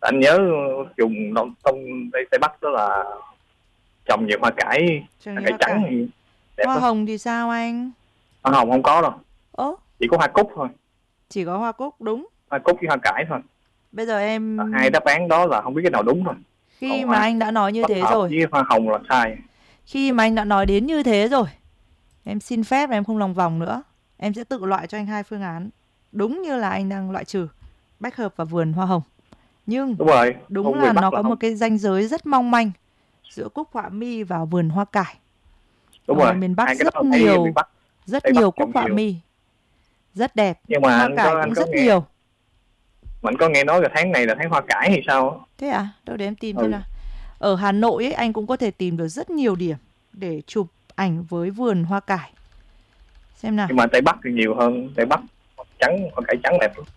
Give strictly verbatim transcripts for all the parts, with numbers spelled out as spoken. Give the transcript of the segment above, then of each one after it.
Anh nhớ vùng Đông Tông Tây, Tây Bắc đó là trồng nhiều hoa cải, Trồng hoa nhiều cải hoa trắng cải. thì đẹp Hoa lắm. hồng thì sao anh? Hoa hồng không có đâu, Ố, chỉ có hoa cúc thôi, chỉ có hoa cúc, đúng. hoa cúc với hoa cải thôi. Bây giờ em Hai đáp án đó là không biết cái nào đúng thôi. khi Còn mà hoa anh đã nói như bất thế hợp rồi, với hoa hồng là sai. khi mà anh đã nói đến như thế rồi, em xin phép là em không lòng vòng nữa. Em sẽ tự loại cho anh hai phương án. Đúng như là anh đang loại trừ bách hợp và vườn hoa hồng. Nhưng Đúng rồi, đúng vùng là miền nó Bắc là có một không. cái ranh giới rất mong manh giữa cúc họa mi và vườn hoa cải. Đúng Ở ngoài rồi, miền Bắc hai cái đó rất là thấy miền nhiều, Bắc, rất Tây Bắc nhiều cúc trồng họa nhiều. mi, rất đẹp. Nhưng mà Hoa anh cải có anh cũng có rất nghe, nhiều. mà anh có nghe nói là tháng này là tháng hoa cải hay sao á? Thế à? Đâu để em tìm xem Ừ. nào. Ở Hà Nội ấy, anh cũng có thể tìm được rất nhiều điểm để chụp ảnh với vườn hoa cải. Xem nào. Nhưng mà Tây Bắc thì nhiều hơn, Tây Bắc trắng, hoa cải trắng đẹp lắm.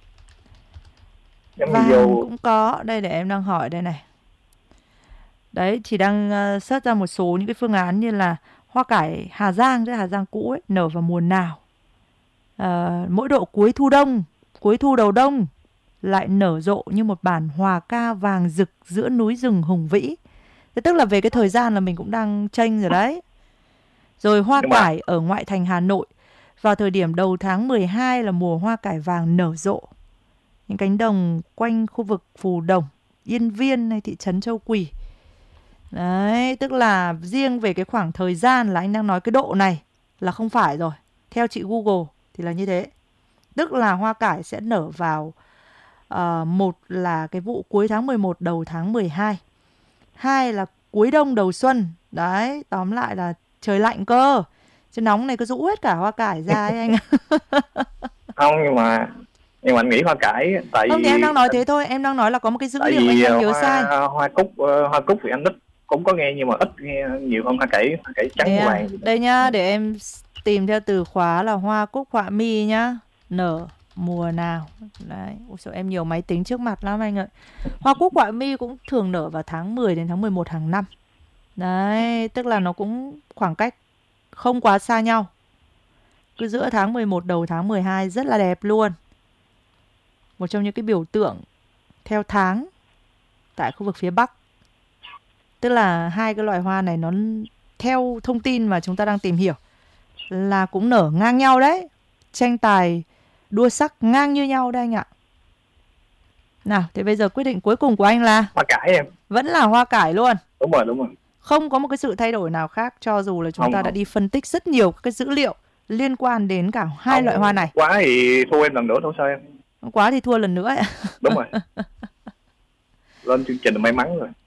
Giống như Vàng vô cũng có. Đây để em đang hỏi đây này. Đấy, chỉ đang uh, search ra một số những cái phương án như là hoa cải Hà Giang, tức là Hà Giang cũ ấy, nở vào mùa nào. Uh, mỗi độ cuối thu đông, cuối thu đầu đông lại nở rộ như một bản hòa ca vàng rực giữa núi rừng hùng vĩ. Thế tức là về cái thời gian là mình cũng đang chênh rồi đấy. Rồi hoa nhưng mà cải ở ngoại thành Hà Nội vào thời điểm đầu tháng mười hai là mùa hoa cải vàng nở rộ. Những cánh đồng quanh khu vực Phù Đồng, Yên Viên hay thị trấn Châu Quỳ. Đấy, tức là riêng về cái khoảng thời gian là anh đang nói cái độ này là không phải rồi. Theo chị Google thì là như thế. Tức là hoa cải sẽ nở vào uh, một là cái vụ cuối tháng mười một đầu tháng mười hai. Hai là cuối đông đầu xuân. Đấy, tóm lại là trời lạnh cơ. Chứ nóng này cứ rũ hết cả hoa cải ra ấy anh. không, nhưng mà nhưng mà anh nghĩ hoa cải tại Không thì em vì đang nói thế thôi. Em đang nói là có một cái dữ tại liệu anh vì đang nhớ hoa sai. hoa cúc hoa cúc thì anh ít cũng có nghe, nhưng mà ít nghe nhiều hơn hoa cải, hoa cải trắng Đây, à, vàng. đây nhá, để em tìm theo từ khóa là hoa cúc họa mi nhá. Nở mùa nào. Đấy, ôi trời, em nhiều máy tính trước mặt lắm anh ơi. Hoa cúc họa mi cũng thường nở vào tháng mười đến tháng mười một hàng năm. Đấy, tức là nó cũng khoảng cách không quá xa nhau. Cứ giữa tháng mười một đầu tháng mười hai rất là đẹp luôn. Một trong những cái biểu tượng theo tháng tại khu vực phía Bắc. Tức là hai cái loại hoa này nó theo thông tin mà chúng ta đang tìm hiểu là cũng nở ngang nhau đấy. Tranh tài đua sắc ngang như nhau đây anh ạ. Nào, thế bây giờ quyết định cuối cùng của anh là Hoa cải em. Vẫn là hoa cải luôn. Đúng rồi, đúng rồi. Không có một cái sự thay đổi nào khác, cho dù là chúng không, ta đã không. đi phân tích rất nhiều các cái dữ liệu liên quan đến cả hai không, loại hoa này. Quá thì thua em lần nữa thôi sao em? Quá thì thua lần nữa ấy. Đúng rồi. Lên chương trình là may mắn rồi.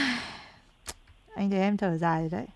Anh thấy em thở dài rồi đấy.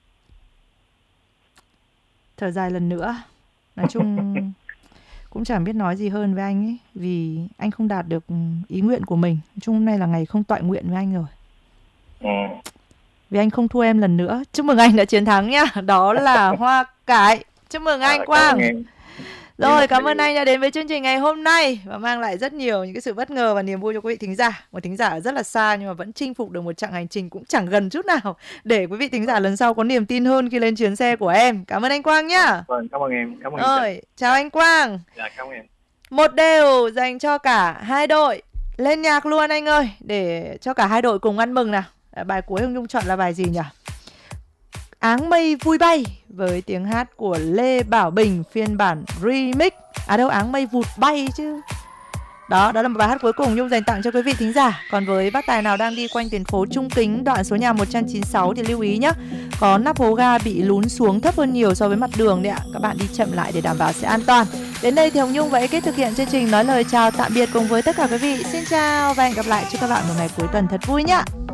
Thở dài lần nữa. Nói chung cũng chẳng biết nói gì hơn với anh ấy, vì anh không đạt được ý nguyện của mình. Nói chung hôm nay là ngày không tọa nguyện với anh rồi. Ừ. Vì anh không thua em lần nữa. Chúc mừng anh đã chiến thắng nhá. Đó là hoa cải. Chúc mừng anh À, Quang. cảm ơn em. Rồi, cảm ơn anh đã đến với chương trình ngày hôm nay và mang lại rất nhiều những cái sự bất ngờ và niềm vui cho quý vị thính giả. Một thính giả rất là xa nhưng mà vẫn chinh phục được một chặng hành trình cũng chẳng gần chút nào, để quý vị thính giả lần sau có niềm tin hơn khi lên chuyến xe của em. Cảm ơn anh Quang nhá. Vâng, cảm ơn em. Cảm ơn Rồi, em. chào anh Quang. Dạ, cảm ơn em. Một đều dành cho cả hai đội. Lên nhạc luôn anh ơi, để cho cả hai đội cùng ăn mừng nào. Bài cuối Hồng Nhung chọn là bài gì nhỉ? Áng mây vui bay với tiếng hát của Lê Bảo Bình phiên bản remix. À đâu, áng mây vụt bay chứ. Đó, đó là một bài hát cuối cùng Nhung dành tặng cho quý vị thính giả. Còn với bác tài nào đang đi quanh tuyến phố Trung Kính, đoạn số nhà một trăm chín mươi sáu thì lưu ý nhé. Có nắp hố ga bị lún xuống thấp hơn nhiều so với mặt đường đấy ạ. Các bạn đi chậm lại để đảm bảo sẽ an toàn. Đến đây thì Hồng Nhung và ekip thực hiện chương trình nói lời chào tạm biệt cùng với tất cả quý vị. Xin chào và hẹn gặp lại cho các bạn một ngày cuối tuần thật vui nhá.